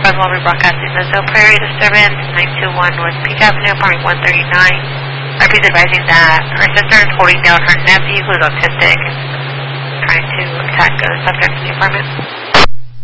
5 will be broadcasting the Zoe Prairie disturbance, 921 West Peach Avenue, apartment 139. RP is advising that her sister is holding down her nephew who is autistic and trying to attack the subject in the apartment.